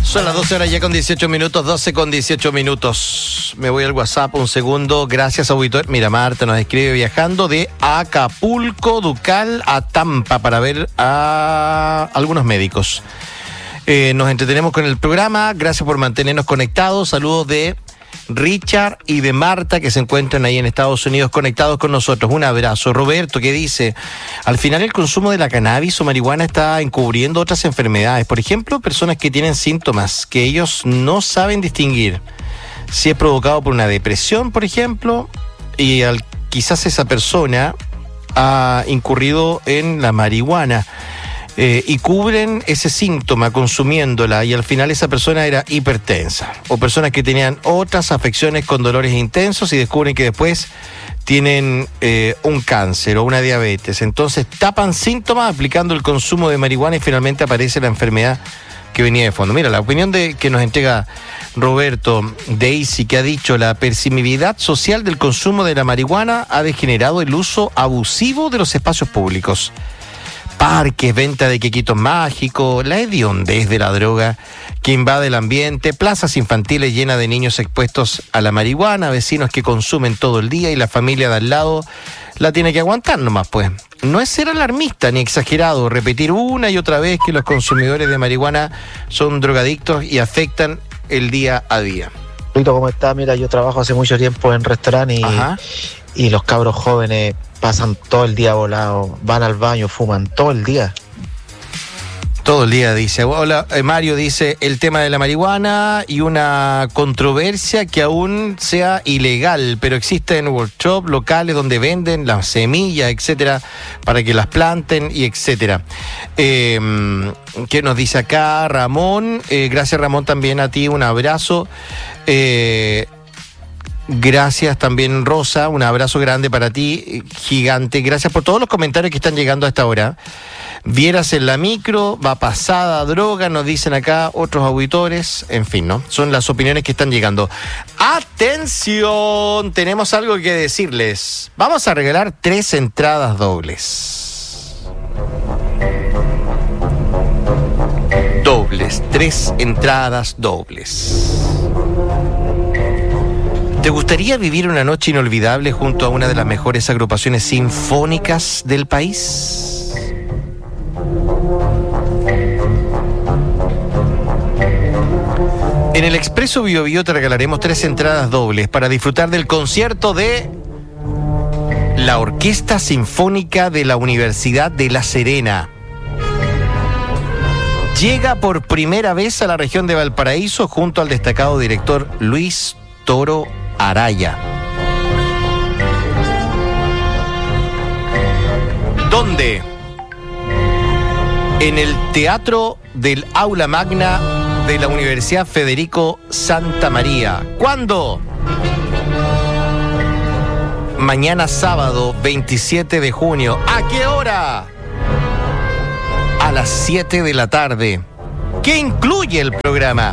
Son las 12 horas ya con 18 minutos, 12 con 18 minutos. Me voy al WhatsApp un segundo. Gracias, auditor. Mira, Marta nos escribe viajando de Acapulco, Ducal a Tampa para ver a algunos médicos. Nos entretenemos con el programa. Gracias por mantenernos conectados. Saludos de Richard y de Marta, que se encuentran ahí en Estados Unidos conectados con nosotros. Un abrazo. Roberto, que dice: al final el consumo de la cannabis o marihuana está encubriendo otras enfermedades. Por ejemplo, personas que tienen síntomas que ellos no saben distinguir. Si es provocado por una depresión, por ejemplo, y quizás esa persona ha incurrido en la marihuana. Y cubren ese síntoma consumiéndola, y al final esa persona era hipertensa, o personas que tenían otras afecciones con dolores intensos y descubren que después tienen un cáncer o una diabetes. Entonces tapan síntomas aplicando el consumo de marihuana y finalmente aparece la enfermedad que venía de fondo. Mira, la opinión que nos entrega Roberto Daisy, que ha dicho: la permisividad social del consumo de la marihuana ha degenerado el uso abusivo de los espacios públicos. Parques, venta de quequitos mágicos, la hediondez de la droga que invade el ambiente, plazas infantiles llenas de niños expuestos a la marihuana, vecinos que consumen todo el día y la familia de al lado la tiene que aguantar nomás, pues. No es ser alarmista ni exagerado repetir una y otra vez que los consumidores de marihuana son drogadictos y afectan el día a día. ¿Cómo está? Mira, yo trabajo hace mucho tiempo en restaurante y los cabros jóvenes pasan todo el día volados, van al baño, fuman todo el día. Todo el día, dice. Hola, Mario dice: el tema de la marihuana y una controversia que aún sea ilegal, pero existen workshops locales donde venden las semillas, etcétera, para que las planten y etcétera. ¿Qué nos dice acá Ramón? Gracias, Ramón, también a ti, un abrazo. Gracias también, Rosa, un abrazo grande para ti, gigante. Gracias por todos los comentarios que están llegando a esta hora. Vieras en la micro, va pasada droga, nos dicen acá otros auditores. En fin, ¿no? Son las opiniones que están llegando. ¡Atención! Tenemos algo que decirles. Vamos a regalar 3 entradas dobles. 3 entradas dobles. ¿Te gustaría vivir una noche inolvidable junto a una de las mejores agrupaciones sinfónicas del país? En el Expreso Bio Bio te regalaremos 3 entradas dobles para disfrutar del concierto de la Orquesta Sinfónica de la Universidad de La Serena. Llega por primera vez a la región de Valparaíso junto al destacado director Luis Toro Araya. ¿Dónde? En el Teatro del Aula Magna de la Universidad Federico Santa María. ¿Cuándo? Mañana sábado 27 de junio. ¿A qué hora? A las 7 de la tarde. ¿Qué incluye el programa?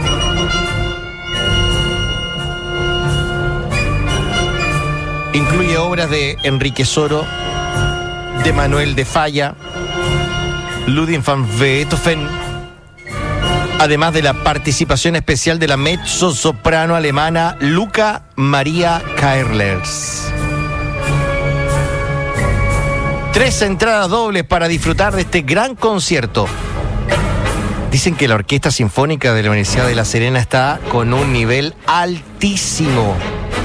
Incluye obras de Enrique Soro, de Manuel de Falla, Ludwig van Beethoven, además de la participación especial de la mezzosoprano alemana Luca Maria Kaerlers. 3 entradas dobles para disfrutar de este gran concierto. Dicen que la Orquesta Sinfónica de la Universidad de La Serena está con un nivel altísimo.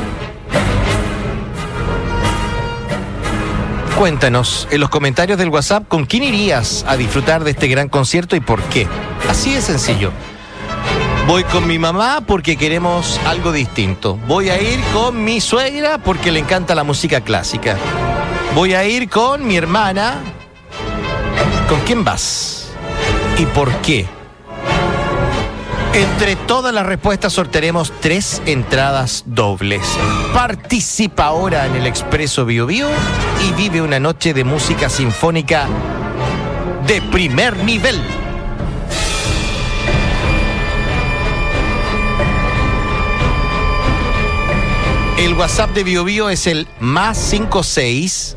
Cuéntanos en los comentarios del WhatsApp con quién irías a disfrutar de este gran concierto y por qué. Así de sencillo. Voy con mi mamá porque queremos algo distinto. Voy a ir con mi suegra porque le encanta la música clásica. Voy a ir con mi hermana. ¿Con quién vas? ¿Y por qué? Entre todas las respuestas sortearemos 3 entradas dobles. Participa ahora en el Expreso Bio Bio y vive una noche de música sinfónica de primer nivel. El WhatsApp de Bio Bio es el +56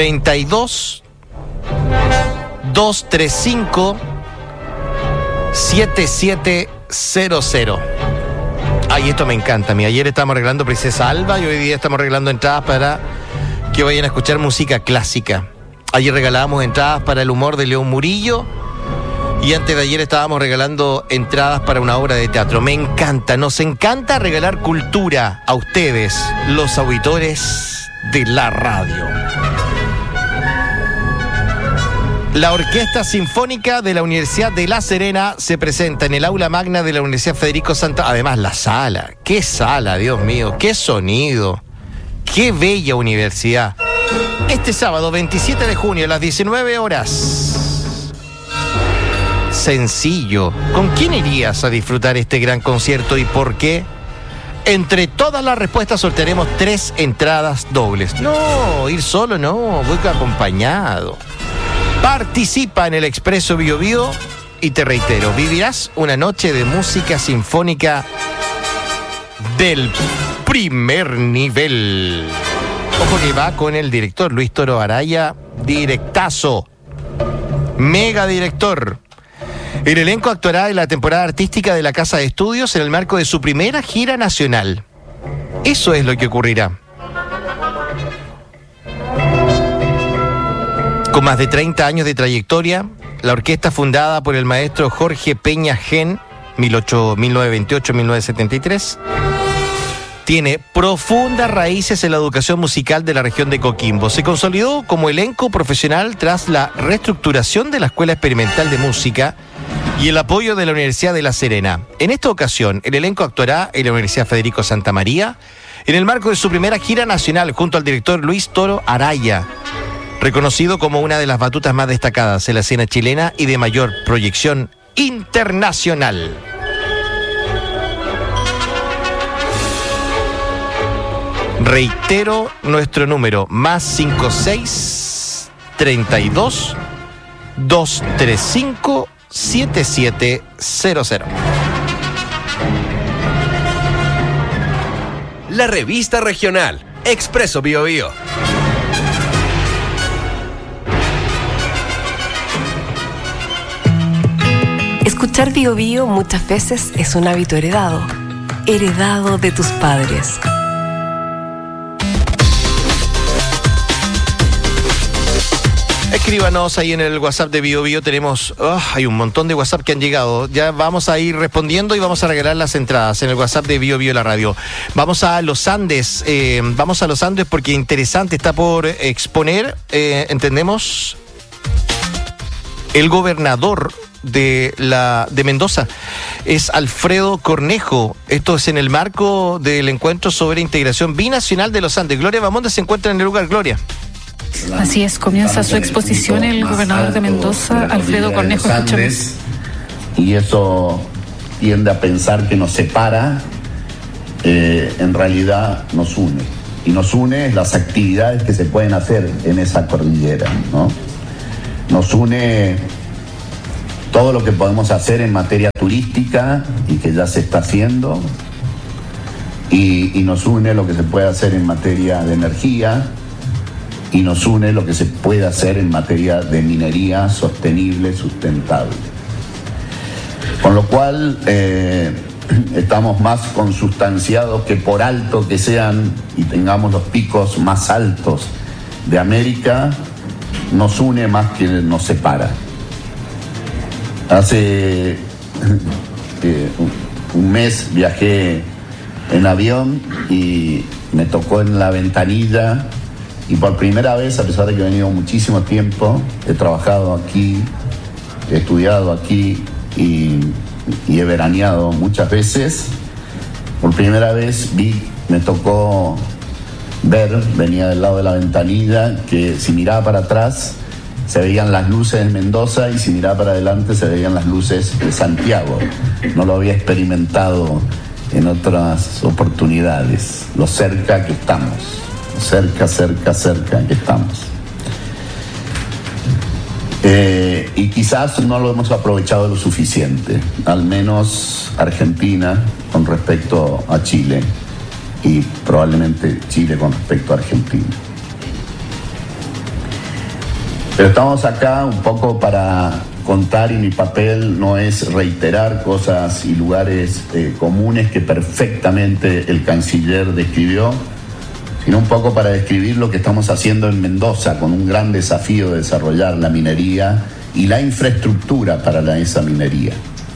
32 235 7700. Ay, esto me encanta. Ayer estábamos arreglando Princesa Alba y hoy día estamos arreglando entradas para que vayan a escuchar música clásica. Ayer regalábamos entradas para El humor de León Murillo y antes de ayer estábamos regalando entradas para una obra de teatro. Me encanta, nos encanta regalar cultura a ustedes, los auditores de la radio. La Orquesta Sinfónica de la Universidad de La Serena se presenta en el aula magna de la Universidad Federico Santa. Además, la sala. ¡Qué sala, Dios mío! ¡Qué sonido! ¡Qué bella universidad! Este sábado, 27 de junio, a las 19 horas. Sencillo. ¿Con quién irías a disfrutar este gran concierto y por qué? Entre todas las respuestas sortearemos 3 entradas dobles. No, ir solo no, voy acompañado. Participa en el Expreso Bio Bio y te reitero, vivirás una noche de música sinfónica del primer nivel. Ojo que va con el director Luis Toro Araya, directazo, mega director. El elenco actuará en la temporada artística de la Casa de Estudios en el marco de su primera gira nacional. Eso es lo que ocurrirá. Con más de 30 años de trayectoria, la orquesta fundada por el maestro Jorge Peña Gen, 1928-1973, tiene profundas raíces en la educación musical de la región de Coquimbo. Se consolidó como elenco profesional tras la reestructuración de la Escuela Experimental de Música y el apoyo de la Universidad de La Serena. En esta ocasión, el elenco actuará en la Universidad Federico Santa María en el marco de su primera gira nacional junto al director Luis Toro Araya, reconocido como una de las batutas más destacadas en la escena chilena y de mayor proyección internacional. Reitero nuestro número, +56 32 235 7700. La revista regional, Expreso Bio Bio. Escuchar Bio Bio muchas veces es un hábito heredado de tus padres. Escríbanos ahí en el WhatsApp de Bio Bio. Tenemos, hay un montón de WhatsApp que han llegado. Ya vamos a ir respondiendo y vamos a regalar las entradas en el WhatsApp de Bio Bio la radio. Vamos a Los Andes. Porque interesante, está por exponer, entendemos, el gobernador de Mendoza. Es Alfredo Cornejo. Esto es en el marco del encuentro sobre integración binacional de los Andes. Gloria Bamonde se encuentra en el lugar. Gloria. Así es, comienza su exposición el gobernador de Mendoza, Alfredo Cornejo. Andes, y eso tiende a pensar que nos separa, en realidad nos une. Y nos une las actividades que se pueden hacer en esa cordillera, ¿no? Nos une todo lo que podemos hacer en materia turística y que ya se está haciendo, y nos une lo que se puede hacer en materia de energía, y nos une lo que se puede hacer en materia de minería sostenible, sustentable. Con lo cual estamos más consustanciados que, por alto que sean y tengamos los picos más altos de América, nos une más que nos separa. Hace un mes viajé en avión y me tocó en la ventanilla, y por primera vez, a pesar de que he venido muchísimo tiempo, he trabajado aquí, he estudiado aquí y he veraneado muchas veces, por primera vez me tocó ver, venía del lado de la ventanilla, que si miraba para atrás se veían las luces de Mendoza y si miraba para adelante se veían las luces de Santiago. No lo había experimentado en otras oportunidades, lo cerca que estamos. Cerca que estamos. Y quizás no lo hemos aprovechado lo suficiente, al menos Argentina con respecto a Chile y probablemente Chile con respecto a Argentina. Pero estamos acá un poco para contar y mi papel no es reiterar cosas y lugares comunes que perfectamente el canciller describió, sino un poco para describir lo que estamos haciendo en Mendoza, con un gran desafío de desarrollar la minería y la infraestructura para esa minería.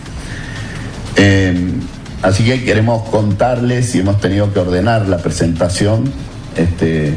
Así que queremos contarles, y hemos tenido que ordenar la presentación, qué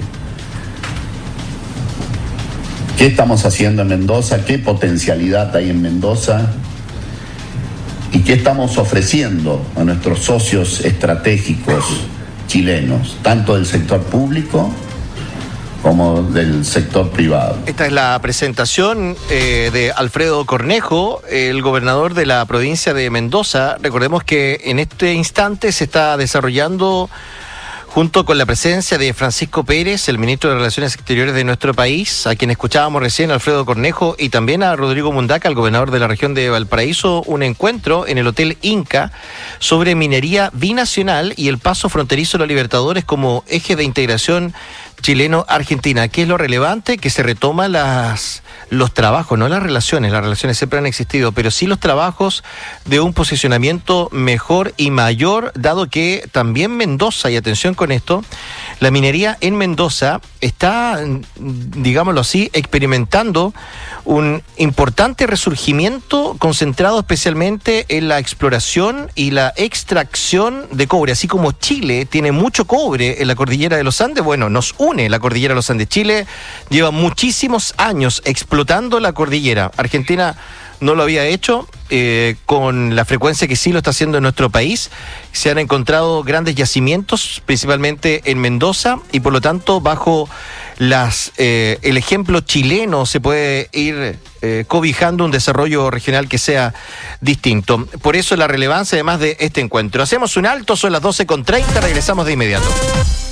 estamos haciendo en Mendoza, qué potencialidad hay en Mendoza y qué estamos ofreciendo a nuestros socios estratégicos chilenos, tanto del sector público como del sector privado. Esta es la presentación de Alfredo Cornejo, el gobernador de la provincia de Mendoza. Recordemos que en este instante se está desarrollando, junto con la presencia de Francisco Pérez, el ministro de Relaciones Exteriores de nuestro país, a quien escuchábamos recién, Alfredo Cornejo, y también a Rodrigo Mundaca, el gobernador de la región de Valparaíso, un encuentro en el Hotel Inca sobre minería binacional y el paso fronterizo de los Libertadores como eje de integración chileno-argentina. ¿Qué es lo relevante? Que se retoman los trabajos, no las relaciones siempre han existido, pero sí los trabajos de un posicionamiento mejor y mayor, dado que también Mendoza, y atención con esto, la minería en Mendoza está, digámoslo así, experimentando un importante resurgimiento concentrado especialmente en la exploración y la extracción de cobre. Así como Chile tiene mucho cobre en la cordillera de los Andes, bueno, nos une la cordillera de los Andes. Chile lleva muchísimos años explotando la cordillera. Argentina no lo había hecho con la frecuencia que sí lo está haciendo en nuestro país. Se han encontrado grandes yacimientos, principalmente en Mendoza, y por lo tanto bajo el ejemplo chileno se puede ir cobijando un desarrollo regional que sea distinto. Por eso la relevancia además de este encuentro. Hacemos un alto, son las 12:30, regresamos de inmediato.